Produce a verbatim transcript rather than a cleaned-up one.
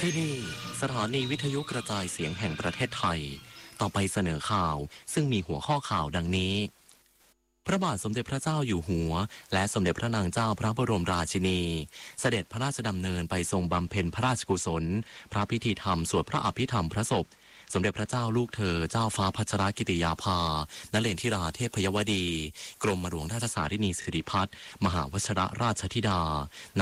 ที่นี่สถานีวิทยุกระจายเสียงแห่งประเทศไทยต่อไปเสนอข่าวซึ่งมีหัวข้อข่าวดังนี้พระบาทสมเด็จพระเจ้าอยู่หัวและสมเด็จพระนางเจ้าพระบรมราชินีเสด็จพระราชดำเนินไปทรงบำเพ็ญพระราชกุศลพระพิธีธรรมสวดพระอภิธรรมพระศพสมเด็จพระเจ้าลูกเธอเจ้าฟ้าพัชรกิติยาภานเรศธิราเทพยวดีกรมหลวงราชสารินีสิริพัฒน์มหาวชิรราชธิดา